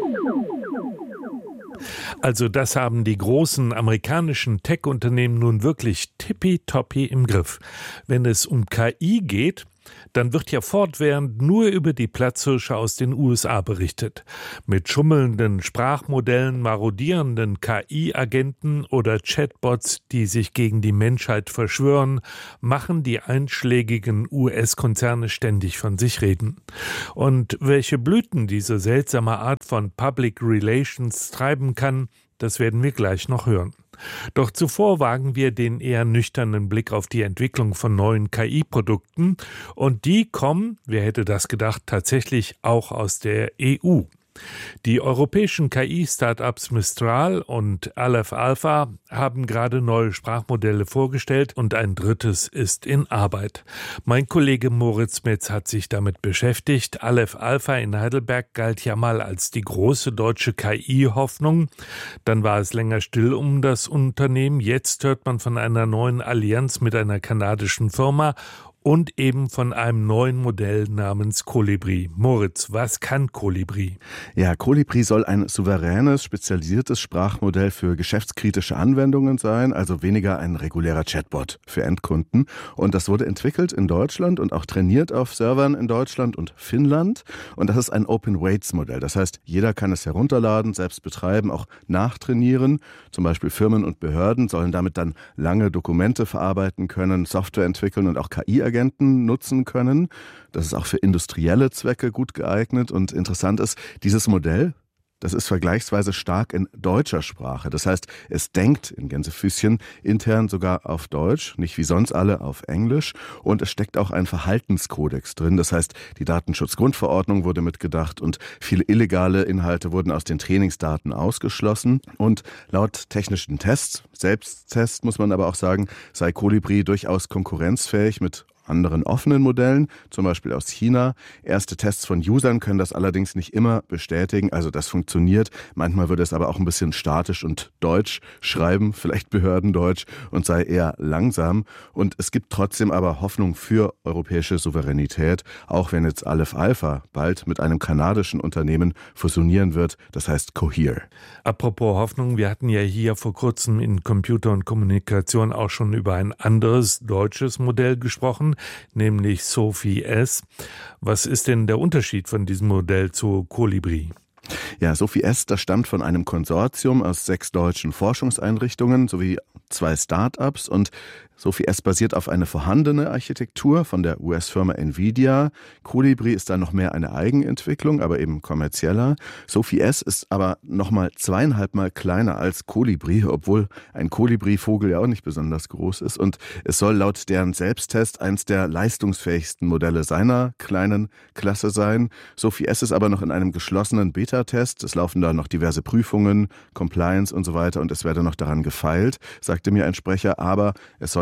P: Also das haben die großen amerikanischen Tech-Unternehmen nun wirklich tippitoppi im Griff. Wenn es um K I geht, dann wird ja fortwährend nur über die Platzhirsche aus den U S A berichtet. Mit schummelnden Sprachmodellen, marodierenden K I-Agenten oder Chatbots, die sich gegen die Menschheit verschwören, machen die einschlägigen U S-Konzerne ständig von sich reden. Und welche Blüten diese seltsame Art von Public Relations treiben kann, das werden wir gleich noch hören. Doch zuvor wagen wir den eher nüchternen Blick auf die Entwicklung von neuen K I-Produkten. Und die kommen, wer hätte das gedacht, tatsächlich auch aus der E U. Die europäischen K I-Startups Mistral und Aleph Alpha haben gerade neue Sprachmodelle vorgestellt und ein drittes ist in Arbeit. Mein Kollege Moritz Metz hat sich damit beschäftigt. Aleph Alpha in Heidelberg galt ja mal als die große deutsche K I-Hoffnung. Dann war es länger still um das Unternehmen. Jetzt hört man von einer neuen Allianz mit einer kanadischen Firma und eben von einem neuen Modell namens Kolibri. Moritz, was kann Kolibri?
V: Ja, Kolibri soll ein souveränes, spezialisiertes Sprachmodell für geschäftskritische Anwendungen sein, also weniger ein regulärer Chatbot für Endkunden. Und das wurde entwickelt in Deutschland und auch trainiert auf Servern in Deutschland und Finnland. Und das ist ein Open-Weights-Modell. Das heißt, jeder kann es herunterladen, selbst betreiben, auch nachtrainieren. Zum Beispiel Firmen und Behörden sollen damit dann lange Dokumente verarbeiten können, Software entwickeln und auch K I Agenten nutzen können. Das ist auch für industrielle Zwecke gut geeignet. Und interessant ist, dieses Modell, das ist vergleichsweise stark in deutscher Sprache. Das heißt, es denkt in Gänsefüßchen intern sogar auf Deutsch, nicht wie sonst alle auf Englisch. Und es steckt auch ein Verhaltenskodex drin. Das heißt, die Datenschutzgrundverordnung wurde mitgedacht und viele illegale Inhalte wurden aus den Trainingsdaten ausgeschlossen. Und laut technischen Tests, Selbsttest muss man aber auch sagen, sei Kolibri durchaus konkurrenzfähig mit anderen offenen Modellen, zum Beispiel aus China. Erste Tests von Usern können das allerdings nicht immer bestätigen. Also das funktioniert. Manchmal würde es aber auch ein bisschen statisch und deutsch schreiben, vielleicht Behördendeutsch, und sei eher langsam. Und es gibt trotzdem aber Hoffnung für europäische Souveränität, auch wenn jetzt Aleph Alpha bald mit einem kanadischen Unternehmen fusionieren wird. Das heißt Cohere.
P: Apropos Hoffnung, wir hatten ja hier vor kurzem in Computer und Kommunikation auch schon über ein anderes deutsches Modell gesprochen, nämlich Sophie S. Was ist denn der Unterschied von diesem Modell zu Kolibri?
V: Ja, Sophie S., das stammt von einem Konsortium aus sechs deutschen Forschungseinrichtungen sowie zwei Start-ups, und Sophie S. basiert auf eine vorhandene Architektur von der U S-Firma Nvidia. Kolibri ist dann noch mehr eine Eigenentwicklung, aber eben kommerzieller. Sophie S. ist aber noch mal zweieinhalb Mal kleiner als Kolibri, obwohl ein Kolibri-Vogel ja auch nicht besonders groß ist. Und es soll laut deren Selbsttest eins der leistungsfähigsten Modelle seiner kleinen Klasse sein. Sophie S. ist aber noch in einem geschlossenen Beta-Test. Es laufen da noch diverse Prüfungen, Compliance und so weiter, und es werde noch daran gefeilt, sagte mir ein Sprecher. Aber es soll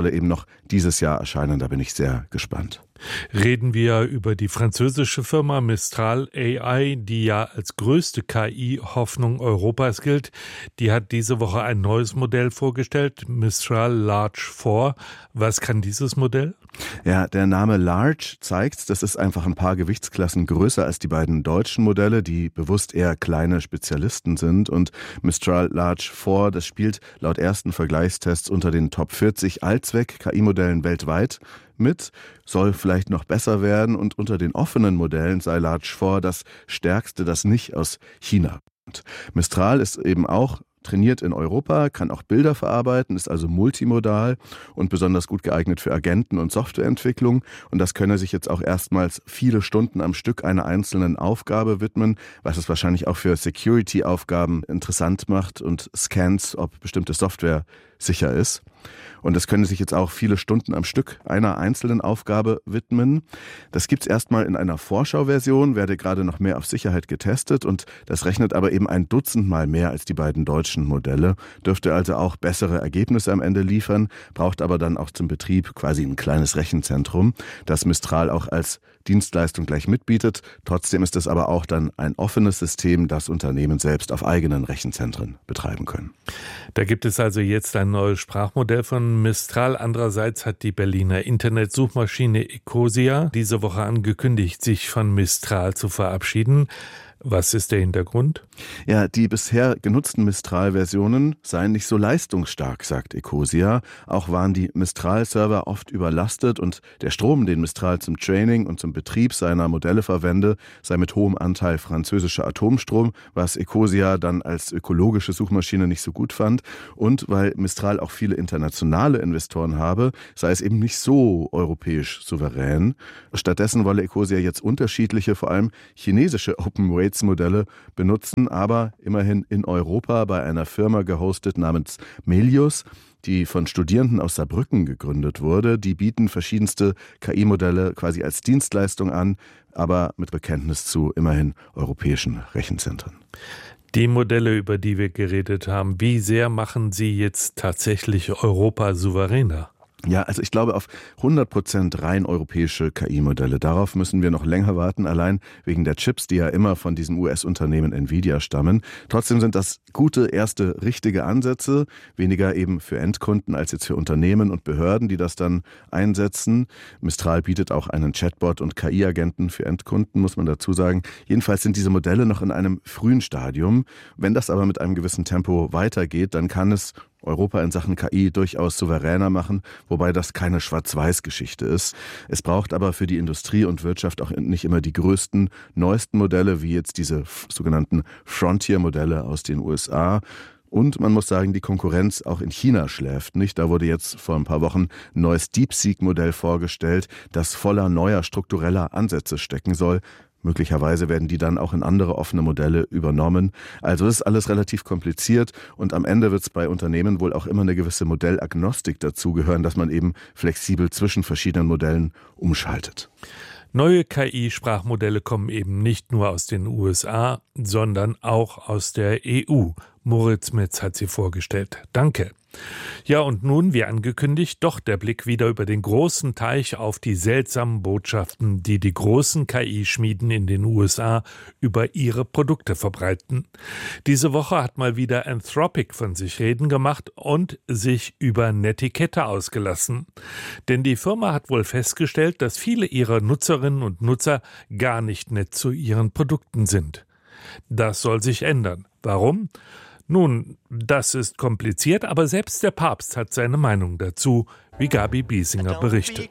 V: solle eben noch dieses Jahr erscheinen. Da bin ich sehr gespannt.
P: Reden wir über die französische Firma Mistral A I, die ja als größte K I-Hoffnung Europas gilt. Die hat diese Woche ein neues Modell vorgestellt, Mistral Large vier. Was kann dieses Modell?
V: Ja, der Name Large zeigt, das ist einfach ein paar Gewichtsklassen größer als die beiden deutschen Modelle, die bewusst eher kleine Spezialisten sind. Und Mistral Large vier, das spielt laut ersten Vergleichstests unter den Top vierzig Allzweck-K I-Modellen weltweit mit, soll vielleicht noch besser werden, und unter den offenen Modellen sei Large vier das stärkste, das nicht aus China kommt. Mistral ist eben auch trainiert in Europa, kann auch Bilder verarbeiten, ist also multimodal und besonders gut geeignet für Agenten- und Softwareentwicklung. Und das könne sich jetzt auch erstmals viele Stunden am Stück einer einzelnen Aufgabe widmen, was es wahrscheinlich auch für Security-Aufgaben interessant macht und Scans, ob bestimmte Software sicher ist. Und es können sich jetzt auch viele Stunden am Stück einer einzelnen Aufgabe widmen. Das gibt's erstmal in einer Vorschauversion, werde gerade noch mehr auf Sicherheit getestet, und das rechnet aber eben ein Dutzend Mal mehr als die beiden deutschen Modelle, dürfte also auch bessere Ergebnisse am Ende liefern, braucht aber dann auch zum Betrieb quasi ein kleines Rechenzentrum, das Mistral auch als Dienstleistung gleich mitbietet. Trotzdem ist es aber auch dann ein offenes System, das Unternehmen selbst auf eigenen Rechenzentren betreiben können.
P: Da gibt es also jetzt ein neues Sprachmodell von Mistral. Andererseits hat die Berliner Internetsuchmaschine Ecosia diese Woche angekündigt, sich von Mistral zu verabschieden. Was ist der Hintergrund?
V: Ja, die bisher genutzten Mistral-Versionen seien nicht so leistungsstark, sagt Ecosia. Auch waren die Mistral-Server oft überlastet und der Strom, den Mistral zum Training und zum Betrieb seiner Modelle verwende, sei mit hohem Anteil französischer Atomstrom, was Ecosia dann als ökologische Suchmaschine nicht so gut fand. Und weil Mistral auch viele internationale Investoren habe, sei es eben nicht so europäisch souverän. Stattdessen wolle Ecosia jetzt unterschiedliche, vor allem chinesische Open-Weight Modelle benutzen, aber immerhin in Europa bei einer Firma gehostet namens Melius, die von Studierenden aus Saarbrücken gegründet wurde. Die bieten verschiedenste K I-Modelle quasi als Dienstleistung an, aber mit Bekenntnis zu immerhin europäischen Rechenzentren.
P: Die Modelle, über die wir geredet haben, wie sehr machen sie jetzt tatsächlich Europa souveräner?
V: Ja, also ich glaube auf hundert Prozent rein europäische K I-Modelle. Darauf müssen wir noch länger warten, allein wegen der Chips, die ja immer von diesem U S-Unternehmen Nvidia stammen. Trotzdem sind das gute erste richtige Ansätze, weniger eben für Endkunden als jetzt für Unternehmen und Behörden, die das dann einsetzen. Mistral bietet auch einen Chatbot und K I-Agenten für Endkunden, muss man dazu sagen. Jedenfalls sind diese Modelle noch in einem frühen Stadium. Wenn das aber mit einem gewissen Tempo weitergeht, dann kann es Europa in Sachen K I durchaus souveräner machen, wobei das keine Schwarz-Weiß-Geschichte ist. Es braucht aber für die Industrie und Wirtschaft auch nicht immer die größten, neuesten Modelle, wie jetzt diese sogenannten Frontier-Modelle aus den U S A. Und man muss sagen, die Konkurrenz auch in China schläft nicht. Da wurde jetzt vor ein paar Wochen ein neues DeepSeek-Modell vorgestellt, das voller neuer struktureller Ansätze stecken soll. Möglicherweise werden die dann auch in andere offene Modelle übernommen. Also das ist alles relativ kompliziert und am Ende wird es bei Unternehmen wohl auch immer eine gewisse Modellagnostik dazugehören, dass man eben flexibel zwischen verschiedenen Modellen umschaltet.
P: Neue K I-Sprachmodelle kommen eben nicht nur aus den U S A, sondern auch aus der E U. Moritz Metz hat sie vorgestellt. Danke. Ja, und nun, wie angekündigt, doch der Blick wieder über den großen Teich auf die seltsamen Botschaften, die die großen K I-Schmieden in den U S A über ihre Produkte verbreiten. Diese Woche hat mal wieder Anthropic von sich reden gemacht und sich über Netiquette ausgelassen. Denn die Firma hat wohl festgestellt, dass viele ihrer Nutzerinnen und Nutzer gar nicht nett zu ihren Produkten sind. Das soll sich ändern. Warum? Nun, das ist kompliziert, aber selbst der Papst hat seine Meinung dazu, wie Gabi Biesinger berichtet.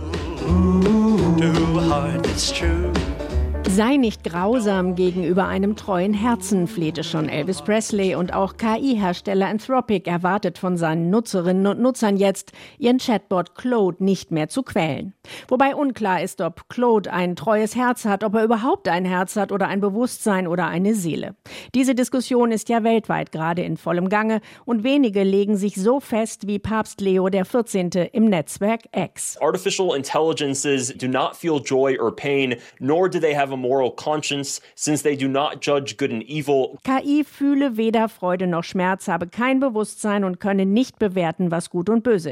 B: Sei nicht grausam gegenüber einem treuen Herzen, flehte schon Elvis Presley, und auch K I-Hersteller Anthropic erwartet von seinen Nutzerinnen und Nutzern jetzt, ihren Chatbot Claude nicht mehr zu quälen. Wobei unklar ist, ob Claude ein treues Herz hat, ob er überhaupt ein Herz hat oder ein Bewusstsein oder eine Seele. Diese Diskussion ist ja weltweit gerade in vollem Gange und wenige legen sich so fest wie Papst Leo der vierzehnte im Netzwerk X.
C: Artificial intelligences do not feel joy or pain, nor do they have a moral conscience, since they do not judge good and evil.
B: K I fühle weder Freude noch Schmerz, habe kein Bewusstsein und könne nicht bewerten, was gut und böse ist.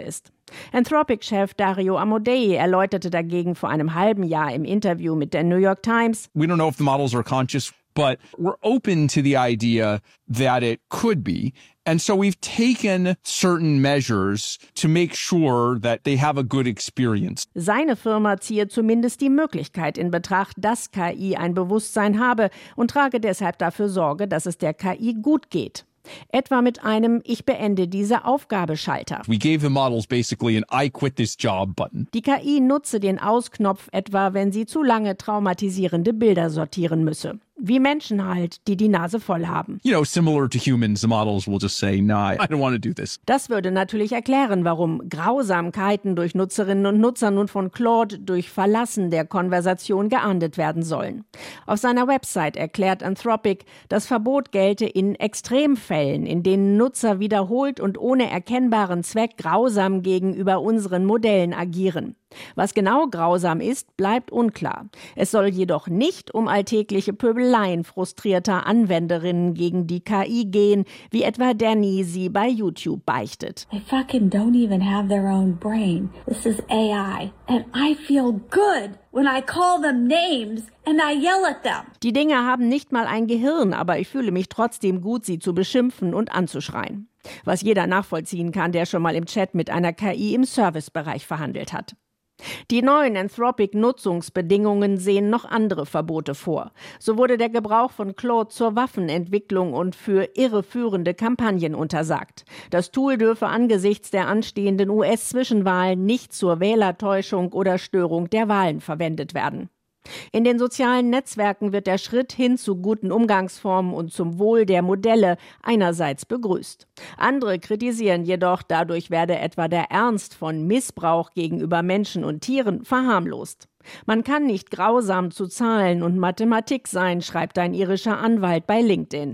B: Anthropic-Chef Dario Amodei erläuterte dagegen vor einem halben Jahr im Interview mit der New York Times:
D: We don't know if the models are conscious, but we're open to the idea that it could be. And so we've taken certain measures to make sure that they have a good experience.
B: Seine Firma ziehe zumindest die Möglichkeit in Betracht, dass K I ein Bewusstsein habe und trage deshalb dafür Sorge, dass es der K I gut geht. Etwa mit einem Ich beende diese Aufgabe-Schalter.
D: We gave the models basically an I quit this job button.
B: Die K I nutze den Ausknopf etwa, wenn sie zu lange traumatisierende Bilder sortieren müsse. Wie Menschen halt, die die Nase voll haben.
D: You know, similar to humans, the models will just say, nah, I don't want to do this.
B: Das würde natürlich erklären, warum Grausamkeiten durch Nutzerinnen und Nutzer nun von Claude durch Verlassen der Konversation geahndet werden sollen. Auf seiner Website erklärt Anthropic, das Verbot gelte in Extremfällen, in denen Nutzer wiederholt und ohne erkennbaren Zweck grausam gegenüber unseren Modellen agieren. Was genau grausam ist, bleibt unklar. Es soll jedoch nicht um alltägliche Pöbeleien frustrierter Anwenderinnen gegen die K I gehen, wie etwa Danny sie bei YouTube beichtet.
E: They fucking don't even have their own brain. This is A I. And I feel good when I call them names and I yell at them.
B: Die Dinge haben nicht mal ein Gehirn, aber ich fühle mich trotzdem gut, sie zu beschimpfen und anzuschreien. Was jeder nachvollziehen kann, der schon mal im Chat mit einer K I im Servicebereich verhandelt hat. Die neuen Anthropic-Nutzungsbedingungen sehen noch andere Verbote vor. So wurde der Gebrauch von Claude zur Waffenentwicklung und für irreführende Kampagnen untersagt. Das Tool dürfe angesichts der anstehenden U S-Zwischenwahlen nicht zur Wählertäuschung oder Störung der Wahlen verwendet werden. In den sozialen Netzwerken wird der Schritt hin zu guten Umgangsformen und zum Wohl der Modelle einerseits begrüßt. Andere kritisieren jedoch, dadurch werde etwa der Ernst von Missbrauch gegenüber Menschen und Tieren verharmlost. Man kann nicht grausam zu Zahlen und Mathematik sein, schreibt ein irischer Anwalt bei LinkedIn.